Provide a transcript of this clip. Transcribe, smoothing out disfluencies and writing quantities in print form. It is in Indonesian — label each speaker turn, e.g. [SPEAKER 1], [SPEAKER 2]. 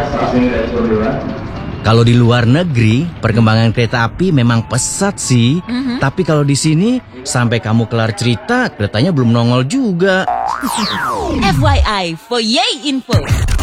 [SPEAKER 1] Kalau di luar negeri, perkembangan kereta api memang pesat sih. Tapi kalau di sini, sampai kamu kelar cerita, keretanya belum nongol juga.
[SPEAKER 2] FYI, for Yay Info.